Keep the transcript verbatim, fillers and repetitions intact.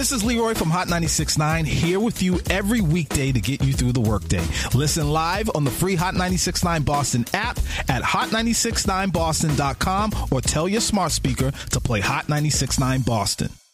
This is Leroy from Hot ninety-six point nine, here with you every weekday to get you through the workday. Listen live on the free Hot ninety-six point nine Boston app at hot nine six nine boston dot com or tell your smart speaker to play Hot ninety-six point nine Boston.